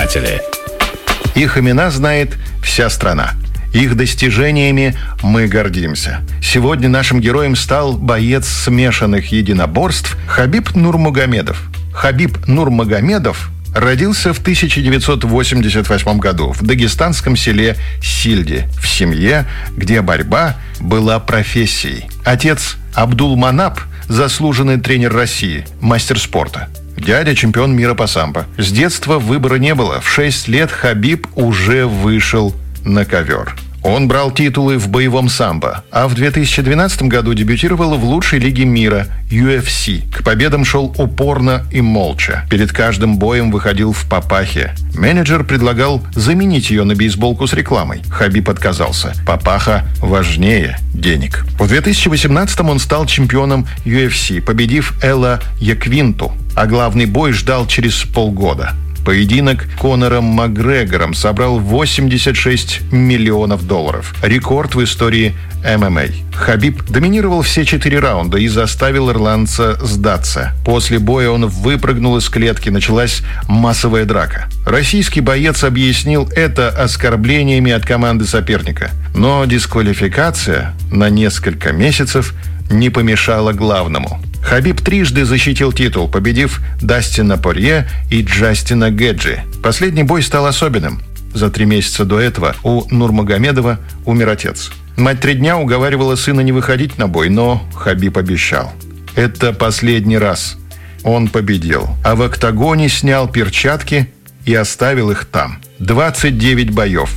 искатели. Их имена знает вся страна. Их достижениями мы гордимся. Сегодня нашим героем стал боец смешанных единоборств Хабиб Нурмагомедов. Хабиб Нурмагомедов родился в 1988 году в дагестанском селе Сильди, в семье, где борьба была профессией. Отец Абдулманап – заслуженный тренер России, мастер спорта. Дядя – чемпион мира по самбо. С детства выбора не было. В 6 лет Хабиб уже вышел на ковер. Он брал титулы в боевом самбо, а в 2012 году дебютировал в лучшей лиге мира UFC. К победам шел упорно и молча. Перед каждым боем выходил в папахе. Менеджер предлагал заменить ее на бейсболку с рекламой. Хабиб отказался. Папаха важнее денег. В 2018 он стал чемпионом UFC, победив Элла Яквинту. А главный бой ждал через полгода. Поединок Конором Макгрегором собрал $86 миллионов. Рекорд в истории ММА. Хабиб доминировал все 4 раунда и заставил ирландца сдаться. После боя он выпрыгнул из клетки, началась массовая драка. Российский боец объяснил это оскорблениями от команды соперника. Но дисквалификация на несколько месяцев не помешала главному. Хабиб трижды защитил титул, победив Дастина Порье и Джастина Геджи. Последний бой стал особенным. За 3 месяца до этого у Нурмагомедова умер отец. Мать 3 дня уговаривала сына не выходить на бой, но Хабиб обещал. Это последний раз. Он победил. А в октагоне снял перчатки и оставил их там. 29 боев,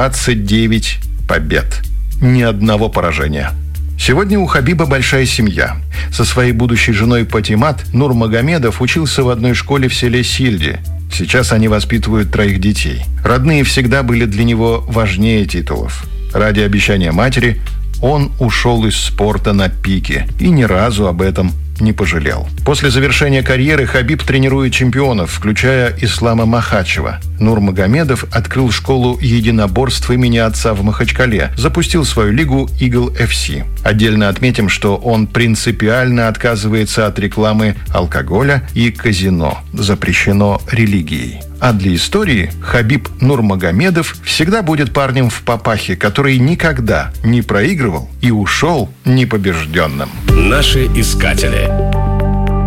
29 побед. Ни одного поражения. Сегодня у Хабиба большая семья. Со своей будущей женой Патимат Нурмагомедов учился в одной школе в селе Сильди. Сейчас они воспитывают 3 детей. Родные всегда были для него важнее титулов. Ради обещания матери он ушел из спорта на пике и ни разу об этом не пожалел. После завершения карьеры Хабиб тренирует чемпионов, включая Ислама Махачева. Нурмагомедов открыл школу единоборств имени отца в Махачкале, запустил свою лигу Eagle FC. Отдельно отметим, что он принципиально отказывается от рекламы алкоголя и казино. Запрещено религией. А для истории Хабиб Нурмагомедов всегда будет парнем в папахе, который никогда не проигрывал и ушел непобежденным. Наши искатели.